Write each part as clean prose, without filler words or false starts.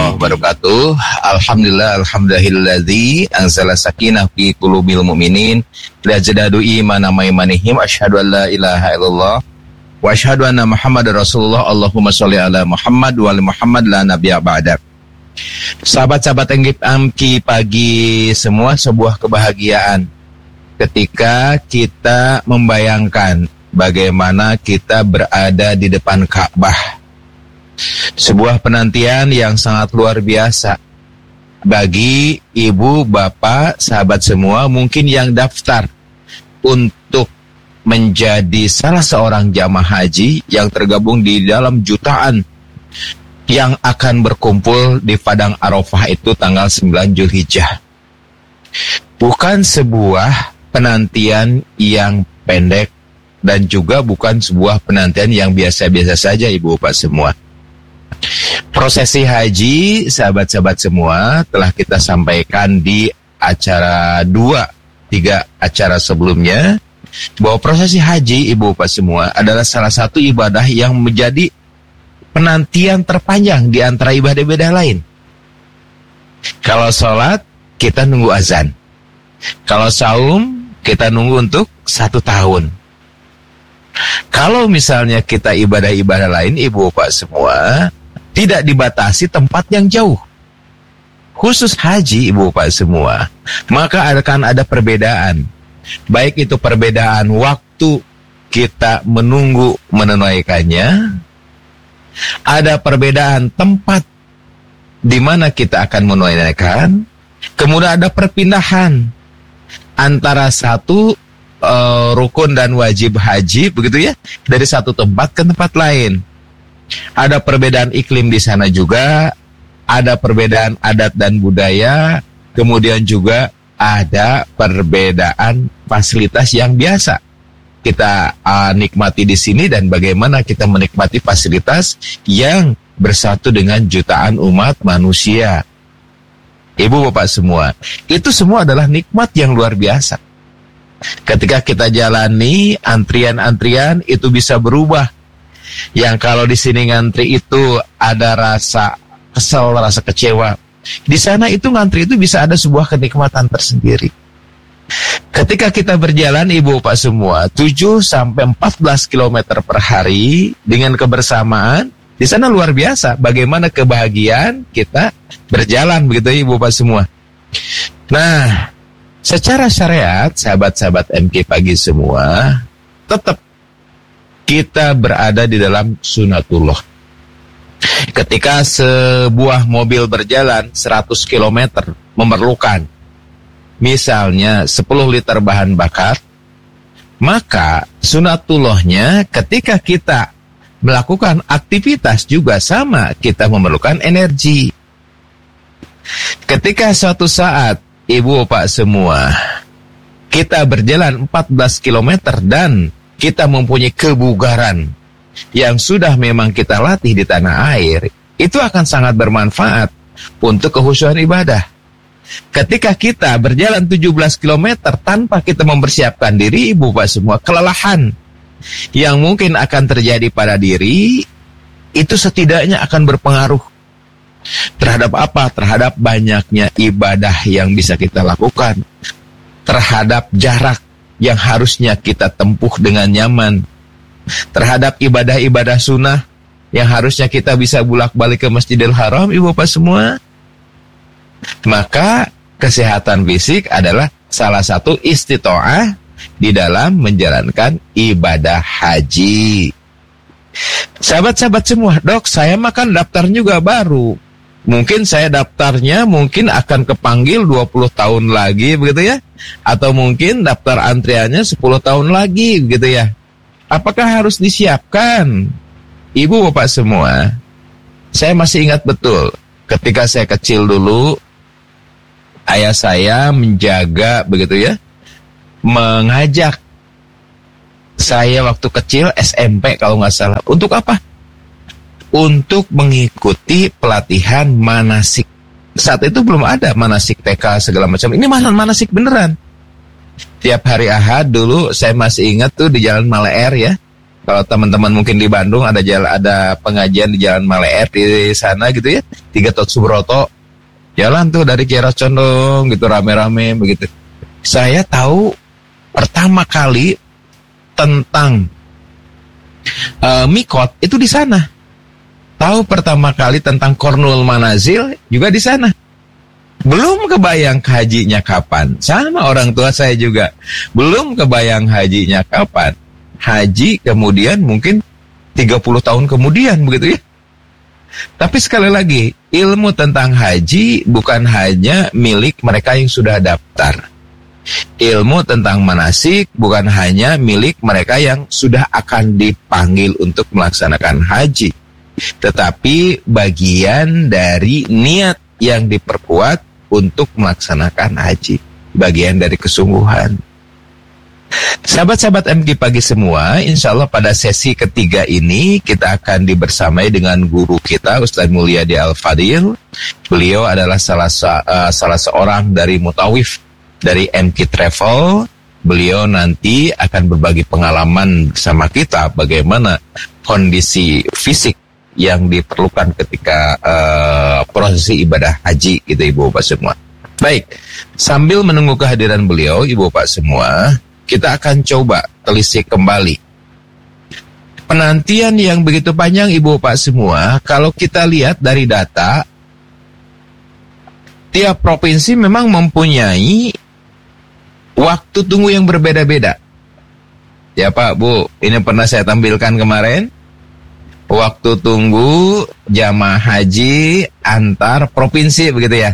warahmatullahi wabarakatuh. Alhamdulilladzi anzala sakinah fi qulubil mu'minin liyazdadu imanan ma imanihim. Asyhadu an la ilaha illallah wa asyhadu anna Muhammadar Rasulullah. Allahumma sholli ala Muhammad wa ali Muhammad la nabiyya ba'da. Sahabat-sahabat MK pagi semua, sebuah kebahagiaan ketika kita membayangkan bagaimana kita berada di depan Ka'bah. Sebuah penantian yang sangat luar biasa bagi ibu, bapak, sahabat semua mungkin yang daftar untuk menjadi salah seorang jamaah haji yang tergabung di dalam jutaan yang akan berkumpul di Padang Arafah itu tanggal 9 Zulhijjah. Bukan sebuah penantian yang pendek dan juga bukan sebuah penantian yang biasa-biasa saja ibu bapak semua. Prosesi haji, sahabat-sahabat semua, telah kita sampaikan di acara 2-3 acara sebelumnya, bahwa prosesi haji, ibu bapak semua, adalah salah satu ibadah yang menjadi penantian terpanjang di antara ibadah-ibadah lain. Kalau sholat, kita nunggu azan. Kalau saum, kita nunggu untuk 1 tahun. Kalau misalnya kita ibadah-ibadah lain, ibu bapak semua, tidak dibatasi tempat yang jauh. Khusus haji, ibu bapak semua, maka akan ada perbedaan. Baik itu perbedaan waktu kita menunggu menunaikannya, ada perbedaan tempat di mana kita akan menunaikan, kemudian ada perpindahan antara satu rukun dan wajib haji, begitu ya, dari satu tempat ke tempat lain. Ada perbedaan iklim di sana juga, ada perbedaan adat dan budaya, kemudian juga ada perbedaan fasilitas yang biasa kita nikmati di sini dan bagaimana kita menikmati fasilitas yang bersatu dengan jutaan umat manusia. Ibu bapak semua, itu semua adalah nikmat yang luar biasa. Ketika kita jalani antrian-antrian itu bisa berubah. Yang kalau di sini ngantri itu ada rasa kesel, rasa kecewa. Di sana itu ngantri itu bisa ada sebuah kenikmatan tersendiri. Ketika kita berjalan ibu bapak semua 7-14 km per hari dengan kebersamaan, di sana luar biasa bagaimana kebahagiaan kita berjalan, begitu ibu bapak semua. Nah, secara syariat, sahabat-sahabat MK pagi semua, tetap kita berada di dalam sunatullah. Ketika sebuah mobil berjalan 100 km memerlukan misalnya 10 liter bahan bakar, maka sunatullahnya ketika kita melakukan aktivitas juga sama, kita memerlukan energi. Ketika suatu saat ibu bapak semua kita berjalan 14 km dan kita mempunyai kebugaran yang sudah memang kita latih di tanah air, itu akan sangat bermanfaat untuk kehusuan ibadah. Ketika kita berjalan 17 km tanpa kita mempersiapkan diri, ibu bapak semua, kelelahan yang mungkin akan terjadi pada diri, itu setidaknya akan berpengaruh terhadap apa? Terhadap banyaknya ibadah yang bisa kita lakukan, terhadap jarak yang harusnya kita tempuh dengan nyaman, terhadap ibadah-ibadah sunnah yang harusnya kita bisa bolak-balik ke Masjidil Haram, ibu bapak semua. Maka kesehatan fisik adalah salah satu istitoah di dalam menjalankan ibadah haji. Sahabat-sahabat semua, dok, saya makan daftar juga baru. Mungkin saya daftarnya mungkin akan kepanggil 20 tahun lagi, begitu ya. Atau mungkin daftar antriannya 10 tahun lagi, begitu ya. Apakah harus disiapkan? Ibu bapak semua, saya masih ingat betul ketika saya kecil dulu, ayah saya menjaga, begitu ya, mengajak saya waktu kecil SMP kalau nggak salah. Untuk apa? Untuk mengikuti pelatihan manasik. Saat itu belum ada manasik TK segala macam. Ini manasik beneran. Tiap hari Ahad dulu saya masih ingat tuh di Jalan Maleer ya. Kalau teman-teman mungkin di Bandung ada pengajian di Jalan Maleer di sana gitu ya, 3 Tot Subroto. Jalan tuh dari Kiara Condong gitu rame-rame begitu. Saya tahu pertama kali tentang mikot itu di sana. Tahu pertama kali tentang Kornul Manazil juga di sana. Belum kebayang hajinya kapan. Sama orang tua saya juga. Belum kebayang hajinya kapan. Haji kemudian mungkin 30 tahun kemudian begitu ya. Tapi sekali lagi, ilmu tentang haji bukan hanya milik mereka yang sudah daftar. Ilmu tentang manasik bukan hanya milik mereka yang sudah akan dipanggil untuk melaksanakan haji, tetapi bagian dari niat yang diperkuat untuk melaksanakan haji, bagian dari kesungguhan. Sahabat-sahabat MG Pagi semua, insya Allah pada sesi ketiga ini kita akan dibersamai dengan guru kita Ustaz Mulyadi Al-Fadil. Beliau adalah salah seorang dari mutawif dari MK Travel. Beliau nanti akan berbagi pengalaman bersama kita bagaimana kondisi fisik yang diperlukan ketika prosesi ibadah haji gitu Ibu Bapak semua. Baik, sambil menunggu kehadiran beliau Ibu Bapak semua, kita akan coba telisik kembali penantian yang begitu panjang Ibu Bapak semua. Kalau kita lihat dari data, tiap provinsi memang mempunyai waktu tunggu yang berbeda-beda. Ya Pak, Bu, ini pernah saya tampilkan kemarin. Waktu tunggu jamaah haji antar provinsi begitu ya.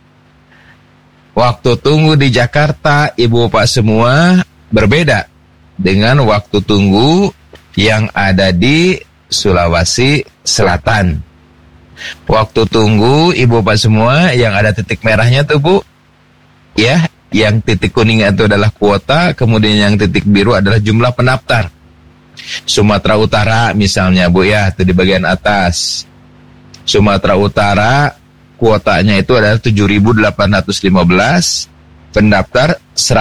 Waktu tunggu di Jakarta, Ibu Bapak semua berbeda dengan waktu tunggu yang ada di Sulawesi Selatan. Waktu tunggu Ibu Bapak semua yang ada titik merahnya tuh Bu, ya, yang titik kuningnya itu adalah kuota, kemudian yang titik biru adalah jumlah pendaftar. Sumatera Utara misalnya Bu ya, itu di bagian atas. Sumatera Utara kuotanya itu adalah 7.815, pendaftar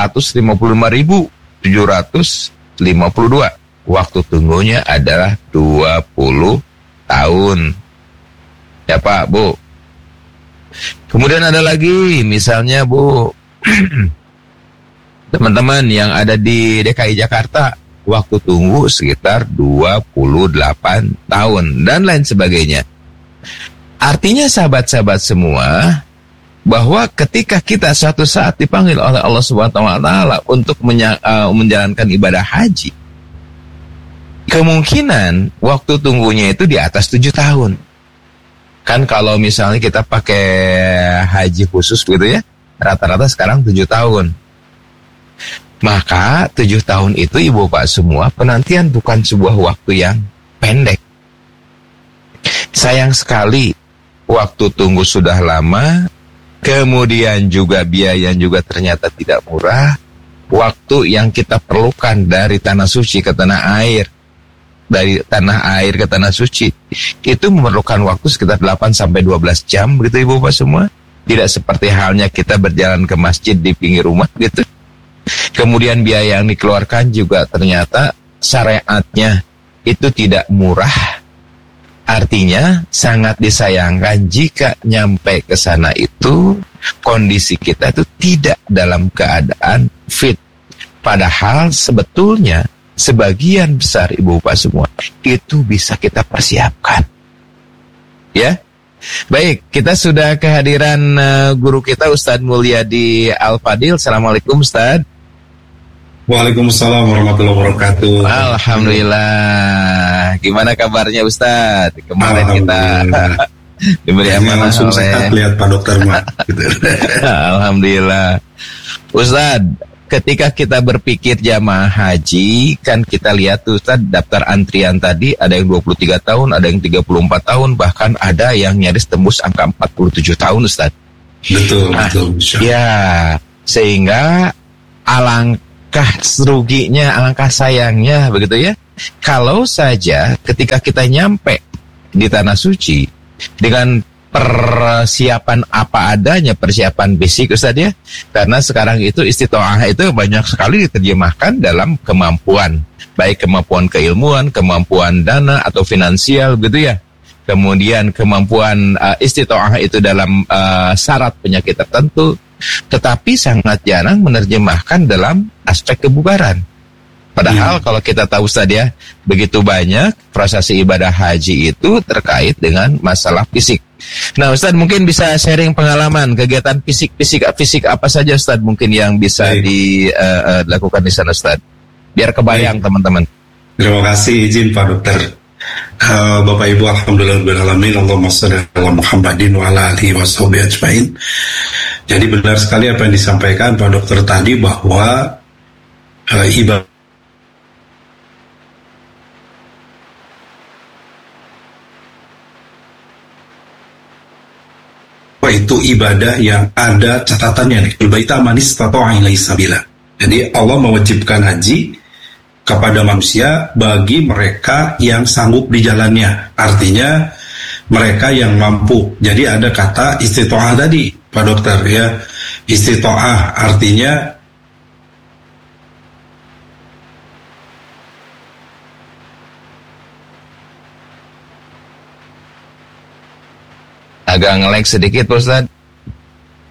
155.752. Waktu tunggunya adalah 20 tahun. Ya Pak, Bu. Kemudian ada lagi misalnya Bu, teman-teman yang ada di DKI Jakarta, waktu tunggu sekitar 28 tahun dan lain sebagainya. Artinya sahabat-sahabat semua, bahwa ketika kita suatu saat dipanggil oleh Allah Subhanahu wa taala untuk menjalankan ibadah haji, kemungkinan waktu tunggunya itu di atas 7 tahun. Kan kalau misalnya kita pakai haji khusus gitu ya, rata-rata sekarang 7 tahun. Maka 7 tahun itu Ibu Bapak semua, penantian bukan sebuah waktu yang pendek. Sayang sekali, waktu tunggu sudah lama, kemudian juga biaya juga ternyata tidak murah. Waktu yang kita perlukan dari tanah suci ke tanah air, dari tanah air ke tanah suci, itu memerlukan waktu sekitar 8-12 jam begitu Ibu Bapak semua. Tidak seperti halnya kita berjalan ke masjid di pinggir rumah gitu. Kemudian biaya yang dikeluarkan juga ternyata syariatnya itu tidak murah. Artinya sangat disayangkan jika nyampe ke sana itu kondisi kita itu tidak dalam keadaan fit. Padahal sebetulnya sebagian besar Ibu Bapak semua itu bisa kita persiapkan. Ya. Baik, kita sudah kehadiran guru kita Ustaz Mulyadi Al-Fadil. Assalamualaikum Ustaz. Waalaikumsalam warahmatullahi wabarakatuh. Alhamdulillah. Gimana kabarnya Ustaz? Kemarin kita diberi amanah langsung oleh sehat lihat Pak Dokter Mak. Gitu. Alhamdulillah. Ustaz, ketika kita berpikir jamaah haji, kan kita lihat Ustaz daftar antrian tadi ada yang 23 tahun, ada yang 34 tahun, bahkan ada yang nyaris tembus angka 47 tahun Ustaz. Betul, betul. Ya, sehingga alangkah ruginya, alangkah sayangnya begitu ya. Kalau saja ketika kita nyampe di tanah suci dengan persiapan apa adanya, persiapan basic Ustaz ya. Karena sekarang itu istitoah itu banyak sekali diterjemahkan dalam kemampuan, baik kemampuan keilmuan, kemampuan dana atau finansial gitu ya. Kemudian kemampuan istitoah itu dalam syarat penyakit tertentu, tetapi sangat jarang menerjemahkan dalam aspek kebugaran. Padahal kalau kita tahu Ustaz ya, begitu banyak prosesi ibadah haji itu terkait dengan masalah fisik. Nah Ustaz mungkin bisa sharing pengalaman kegiatan fisik apa saja Ustaz mungkin yang bisa dilakukan di sana Ustaz, biar kebayang teman-teman. Terima kasih izin Pak Dokter. Bapak Ibu, alhamdulillahirrahmanirrahim. Allahumma sholli ala Muhammadin wa ala alihi washabihi ajmain. Jadi benar sekali apa yang disampaikan Pak Dokter tadi, bahwa ibadah itu ibadah yang ada catatannya nih. Al-baita man istata'a ilaihi sabila. Jadi Allah mewajibkan haji kepada manusia bagi mereka yang sanggup di jalannya. Artinya mereka yang mampu. Jadi ada kata istita'ah tadi, Pak Dokter ya. Istita'ah artinya agak nge-lag sedikit Pak Ustaz.